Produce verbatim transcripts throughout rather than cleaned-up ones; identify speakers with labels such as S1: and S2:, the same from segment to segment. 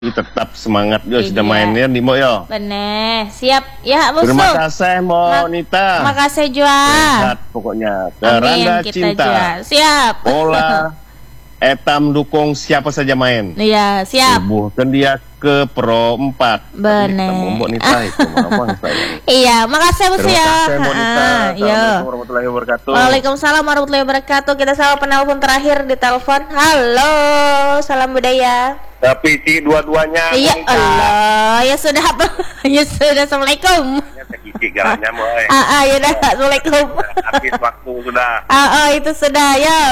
S1: tetap semangat yo sudah
S2: Iya.
S1: mainnya di Mo yo.
S2: Bener, siap ya Busu.
S1: Terima kasih Monita.
S2: Terima kasih Jua.
S1: Sehat pokoknya.
S2: Amin
S1: Keranda
S2: kita
S1: cinta.
S2: Jua. Siap.
S1: Bola. Etam dukung siapa saja main.
S2: Iya, siap.
S1: Subuhkan dia ke Pro empat.
S2: Bener.
S1: Ketemu Mbok Nita itu apa saya.
S2: Iya, makasih Busu
S1: Terima
S2: ya.
S1: kasih Mbok Nita.
S2: Ah, iya.
S1: Assalamualaikum warahmatullahi wabarakatuh.
S2: Waalaikumsalam warahmatullahi wabarakatuh. Kita sama penelpon terakhir di telepon. Halo, salam budaya.
S1: Tapi si dua-duanya
S2: Iya,
S1: Monita.
S2: Allah, ya sudah. Ya sudah, assalamualaikum.
S1: Segigi garanya boy.
S2: Ah, ah, ya udah, assalamualaikum.
S1: Habis waktu sudah.
S2: Ah, ah, itu sudah, yo.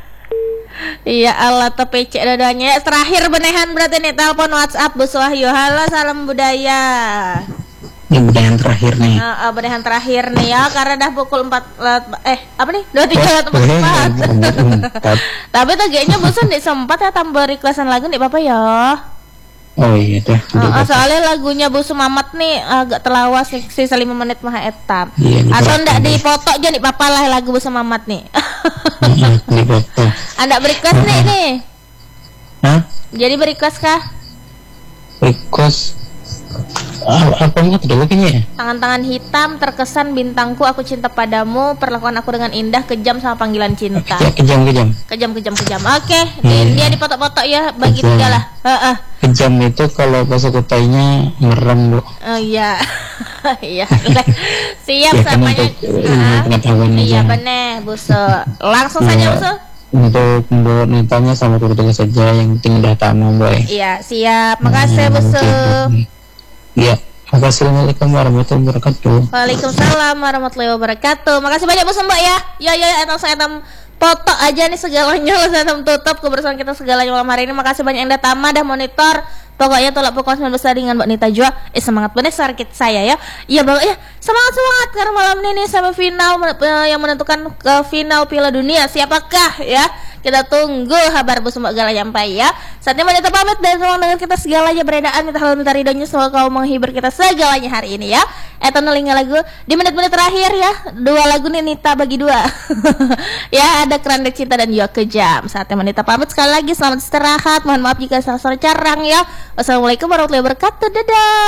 S2: Iya Allah tapi cek dadanya. Terakhir benehan berarti nih telepon WhatsApp Bus Wahyu. Halo salam budaya.
S3: Ini benehan terakhir nih.
S2: Uh, uh, benehan terakhir nih ya karena dah pukul empat eh apa nih dua tiga empat. Tapi tuh kayaknya bosan nih sempat ya tambah requestan lagu nih Bapak ya.
S3: Oh iya dah.
S2: Uh, uh, soalnya lagunya Busu Mamat nih agak terlawas nih sisa lima menit mah etam.
S3: Iya,
S2: Atau ndak dipoto aja nih Papa lah lagu Busu Mamat nih.
S3: Di foto.
S2: Anda request nih nih.
S3: Hah?
S2: Jadi request kah?
S3: Request ah, apa nggak tuh kayaknya?
S2: Tangan-tangan hitam terkesan bintangku aku cinta padamu perlakuan aku dengan indah kejam sama panggilan cinta.
S3: Kejam kejam kejam.
S2: Kejam kejam kejam. Oke, di,
S3: Hmm.
S2: dia dipoto-foto ya bagi
S3: Kejam.
S2: tiga lah. Heeh.
S3: Kejam itu kalau bahasa kotanya merem loh.
S2: Oh iya. Iya. Siap
S3: Ya, kan
S2: samanya.
S3: untuk ilmu pengetahuan
S2: Iya
S3: aja.
S2: bener, Busu. Langsung saja
S3: Iya.
S2: Busu.
S3: Untuk Mbok Nitanya sama keluarga saja yang penting udah tamu boy.
S2: Iya, siap. Makasih
S3: Hmm,
S2: Busu.
S3: oke. Iya. Assalamualaikum warahmatullahi wabarakatuh.
S2: Waalaikumsalam warahmatullahi wabarakatuh. Makasih banyak Bos Mbak ya. Ya ya etam saya etam foto aja nih segalanya saya etam tutup kebersamaan kita segalanya malam hari ini. Makasih banyak yang udah tama dah monitor. Pokoknya tolak pokok sembilan belas dengan Mbak Nita Jua. Eh semangat bener sakit saya ya. Iya Bang ya. Semangat semangat karena malam ini nih sampai final eh, yang menentukan ke final Piala Dunia. Siapakah ya? Kita tunggu kabar Bos Mbak Gala sampai ya. Saatnya Mbak Nita pamit dan tolong dengan kita segalanya beredaan minta halal minta ridhonya semoga kau menghibur kita segalanya hari ini ya. Eta nelinga lagu di menit-menit terakhir ya. Dua lagu nih Nita bagi dua. Ya ada Keranda Cinta dan Yo Kejam. Saatnya Mbak Nita pamit sekali lagi selamat istirahat. Mohon maaf jika salah-salah carang ya. Wassalamualaikum warahmatullahi wabarakatuh. Dadah.